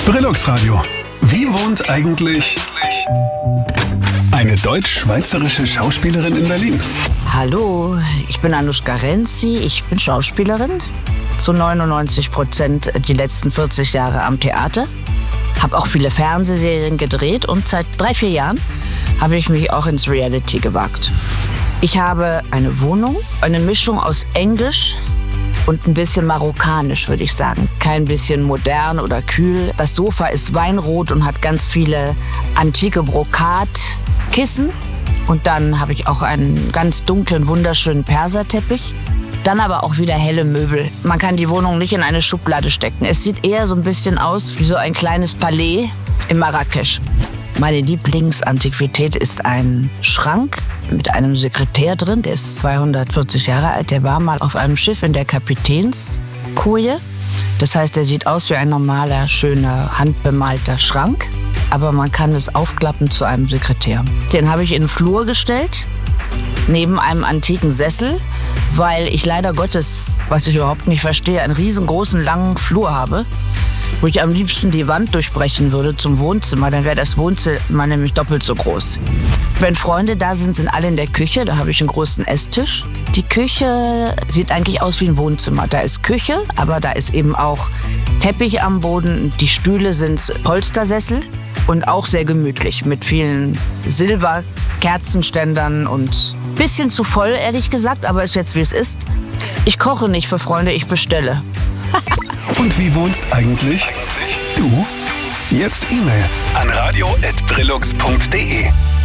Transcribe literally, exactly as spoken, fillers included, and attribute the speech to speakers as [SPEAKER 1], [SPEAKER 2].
[SPEAKER 1] Brillux Radio. Wie wohnt eigentlich eine deutsch-schweizerische Schauspielerin in Berlin?
[SPEAKER 2] Hallo, ich bin Anushka Renzi, ich bin Schauspielerin. Zu neunundneunzig Prozent die letzten vierzig Jahre am Theater. Habe auch viele Fernsehserien gedreht und seit drei, vier Jahren habe ich mich auch ins Reality gewagt. Ich habe eine Wohnung, eine Mischung aus Englisch und ein bisschen marokkanisch, würde ich sagen. Kein bisschen modern oder kühl. Das Sofa ist weinrot und hat ganz viele antike Brokatkissen. Und dann habe ich auch einen ganz dunklen, wunderschönen Perserteppich. Dann aber auch wieder helle Möbel. Man kann die Wohnung nicht in eine Schublade stecken. Es sieht eher so ein bisschen aus wie so ein kleines Palais in Marrakesch. Meine Lieblingsantiquität ist ein Schrank mit einem Sekretär drin. Der ist zweihundertvierzig Jahre alt. Der war mal auf einem Schiff in der Kapitänskoje. Das heißt, der sieht aus wie ein normaler, schöner, handbemalter Schrank. Aber man kann es aufklappen zu einem Sekretär. Den habe ich in den Flur gestellt, neben einem antiken Sessel, weil ich leider Gottes, was ich überhaupt nicht verstehe, einen riesengroßen, langen Flur habe, wo ich am liebsten die Wand durchbrechen würde zum Wohnzimmer. Dann wäre das Wohnzimmer nämlich doppelt so groß. Wenn Freunde da sind, sind alle in der Küche. Da habe ich einen großen Esstisch. Die Küche sieht eigentlich aus wie ein Wohnzimmer. Da ist Küche, aber da ist eben auch Teppich am Boden. Die Stühle sind Polstersessel und auch sehr gemütlich mit vielen Silberkerzenständern und ein bisschen zu voll, ehrlich gesagt, aber ist jetzt wie es ist. Ich koche nicht für Freunde, ich bestelle.
[SPEAKER 1] Und wie wohnst eigentlich du? Jetzt E-Mail an radio at brillux punkt de.